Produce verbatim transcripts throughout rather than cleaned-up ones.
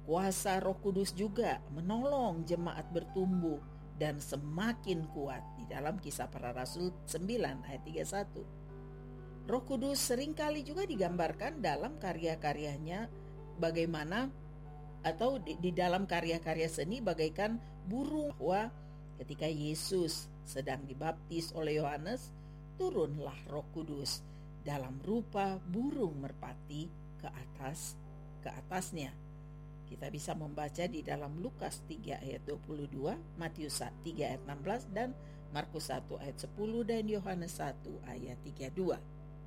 Kuasa Roh Kudus juga menolong jemaat bertumbuh dan semakin kuat di dalam Kisah Para Rasul sembilan ayat tiga puluh satu. Roh Kudus seringkali juga digambarkan dalam karya-karyanya bagaimana atau di, di dalam karya-karya seni bagaikan burung, bahwa ketika Yesus sedang dibaptis oleh Yohanes, turunlah Roh Kudus dalam rupa burung merpati ke atas ke atasnya. Kita bisa membaca di dalam Lukas tiga ayat dua puluh dua, Matius tiga ayat enam belas, dan Markus satu ayat sepuluh, dan Yohanes satu ayat tiga puluh dua.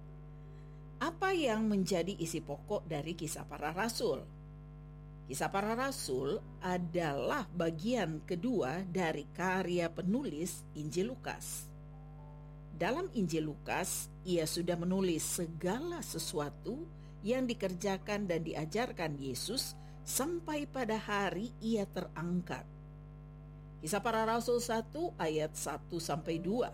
Apa yang menjadi isi pokok dari Kisah Para Rasul? Kisah Para Rasul adalah bagian kedua dari karya penulis Injil Lukas. Dalam Injil Lukas, ia sudah menulis segala sesuatu yang dikerjakan dan diajarkan Yesus sampai pada hari ia terangkat. Kisah Para Rasul satu ayat satu sampai dua.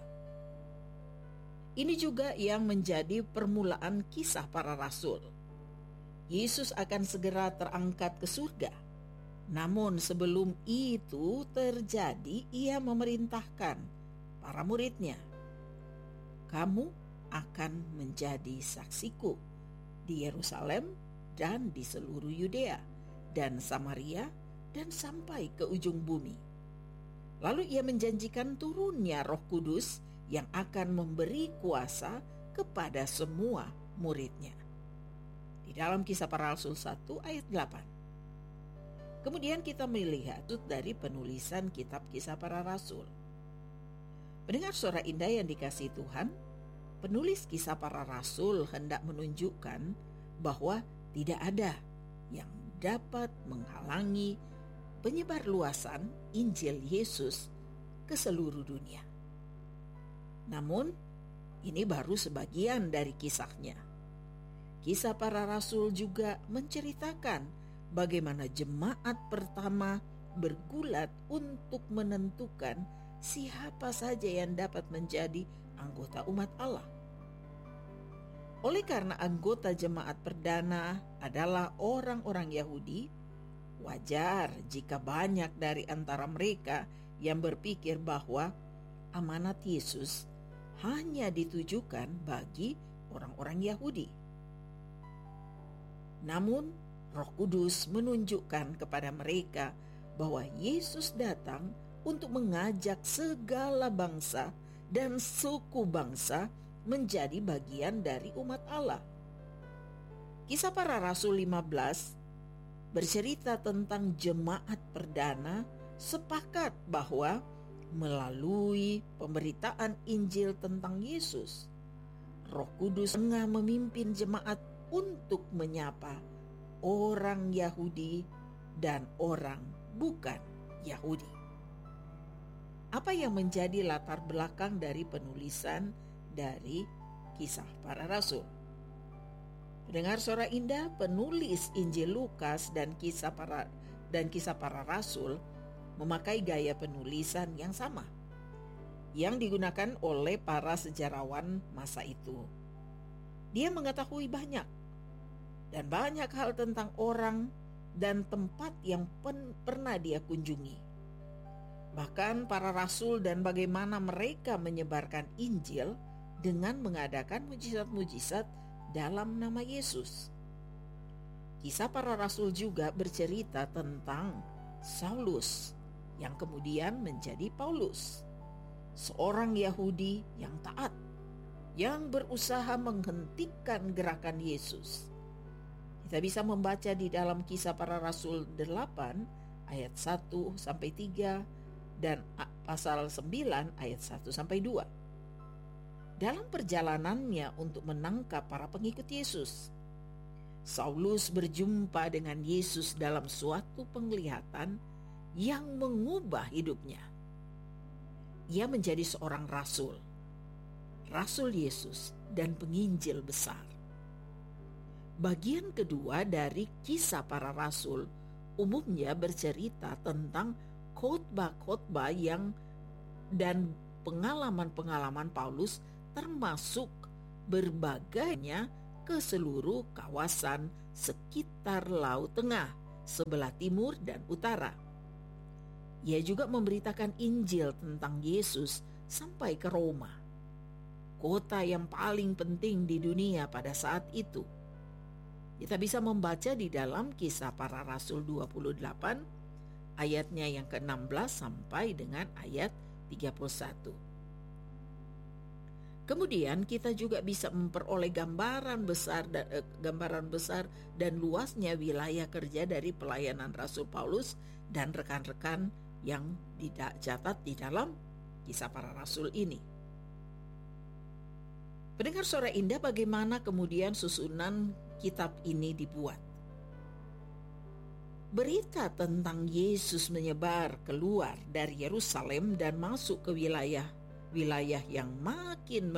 Ini juga yang menjadi permulaan Kisah Para Rasul. Yesus akan segera terangkat ke surga. Namun sebelum itu terjadi, ia memerintahkan para muridnya, "Kamu akan menjadi saksiku di Yerusalem dan di seluruh Yudea dan Samaria dan sampai ke ujung bumi." Lalu ia menjanjikan turunnya Roh Kudus yang akan memberi kuasa kepada semua muridnya. Di dalam Kisah Para Rasul satu ayat delapan. Kemudian kita melihat dari penulisan kitab Kisah Para Rasul. Pendengar suara indah yang dikasihi Tuhan, penulis Kisah Para Rasul hendak menunjukkan bahwa tidak ada yang dapat menghalangi penyebarluasan Injil Yesus ke seluruh dunia. Namun, ini baru sebagian dari kisahnya. Kisah Para Rasul juga menceritakan bagaimana jemaat pertama bergulat untuk menentukan siapa saja yang dapat menjadi anggota umat Allah. Oleh karena anggota jemaat perdana adalah orang-orang Yahudi, wajar jika banyak dari antara mereka yang berpikir bahwa amanat Yesus hanya ditujukan bagi orang-orang Yahudi. Namun, Roh Kudus menunjukkan kepada mereka bahwa Yesus datang untuk mengajak segala bangsa dan suku bangsa menjadi bagian dari umat Allah. Kisah Para Rasul lima belas bercerita tentang jemaat perdana sepakat bahwa melalui pemberitaan Injil tentang Yesus, Roh Kudus tengah memimpin jemaat untuk menyapa orang Yahudi dan orang bukan Yahudi. Apa yang menjadi latar belakang dari penulisan dari Kisah Para Rasul? Pendengar suara indah, penulis Injil Lukas dan Kisah Para dan Kisah Para Rasul memakai gaya penulisan yang sama yang digunakan oleh para sejarawan masa itu. Dia mengetahui banyak dan banyak hal tentang orang dan tempat yang pen, pernah dia kunjungi. Bahkan para rasul dan bagaimana mereka menyebarkan Injil dengan mengadakan mujizat-mujizat dalam nama Yesus. Kisah Para Rasul juga bercerita tentang Saulus yang kemudian menjadi Paulus, seorang Yahudi yang taat, yang berusaha menghentikan gerakan Yesus. Kita bisa membaca di dalam Kisah Para Rasul delapan ayat satu sampai tiga dan pasal sembilan ayat satu sampai dua. Dalam perjalanannya untuk menangkap para pengikut Yesus, Saulus berjumpa dengan Yesus dalam suatu penglihatan yang mengubah hidupnya. Ia menjadi seorang rasul, rasul Yesus dan penginjil besar. Bagian kedua dari Kisah Para Rasul umumnya bercerita tentang khotbah-khotbah yang dan pengalaman-pengalaman Paulus, termasuk berbagainya ke seluruh kawasan sekitar Laut Tengah sebelah timur dan utara. Ia juga memberitakan Injil tentang Yesus sampai ke Roma, kota yang paling penting di dunia pada saat itu. Kita bisa membaca di dalam Kisah Para Rasul dua puluh delapan ayatnya yang ke enam belas sampai dengan ayat tiga puluh satu. Kemudian kita juga bisa memperoleh gambaran besar dan eh, gambaran besar dan luasnya wilayah kerja dari pelayanan Rasul Paulus dan rekan-rekan yang dicatat di dalam Kisah Para Rasul ini. Pendengar suara indah, bagaimana kemudian susunan kitab ini dibuat? Berita tentang Yesus menyebar keluar dari Yerusalem dan masuk ke wilayah wilayah yang makin